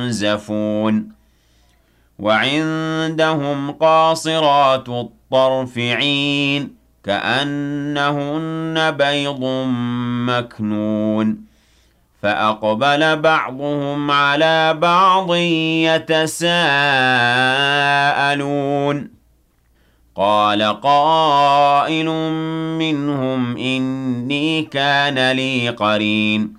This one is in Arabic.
ينزفون وعندهم قاصرات الطرف عين كأنهن بيض مكنون فأقبل بعضهم على بعض يتساءلون قال قائل منهم إني كان لي قرين